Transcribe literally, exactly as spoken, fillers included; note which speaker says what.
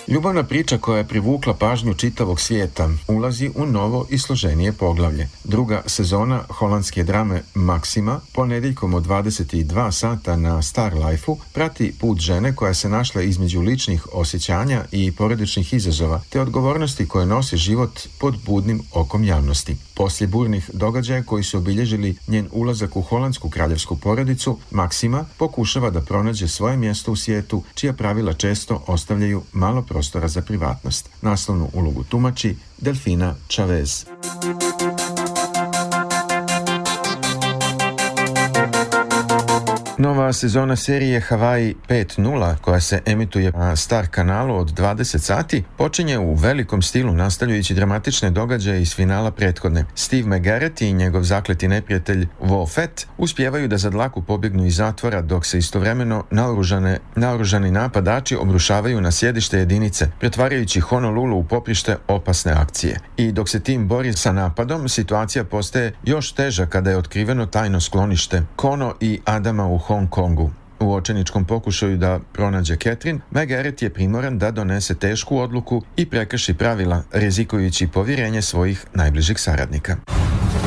Speaker 1: Ljubavna priča koja je privukla pažnju čitavog svijeta ulazi u novo i složenije poglavlje. Druga sezona holandske drame Maksima, ponedjeljkom od dvadeset dva sata na Star Life-u, prati put žene koja se našla između ličnih osjećanja i porodičnih izazova, te odgovornosti koje nosi život pod budnim okom javnosti. Poslije burnih događaja koji su obilježili njen ulazak u holandsku kraljevsku porodicu, Maksima pokušava da pronađe svoje mjesto u svijetu, čija pravila često ostavljaju malo prostora za privatnost. Naslovnu ulogu tumači Delfina Chavez. Nova sezona serije Hawaii pet nula, koja se emituje na Star kanalu od dvadeset sati, počinje u velikom stilu nastavljajući dramatične događaje iz finala prethodne. Steve McGarrett i njegov zakleti neprijatelj Wo Fett uspijevaju da za dlaku pobjegnu iz zatvora, dok se istovremeno naoružane, naoružani napadači obrušavaju na sjedište jedinice, pretvarajući Honolulu u poprište opasne akcije. I dok se tim bori sa napadom, situacija postaje još teža kada je otkriveno tajno sklonište Kono i Adama u Hong Kongu. U očajničkom pokušaju da pronađe Catherine, McGarrett je primoran da donese tešku odluku i prekrši pravila, rizikujući povjerenje svojih najbližih saradnika.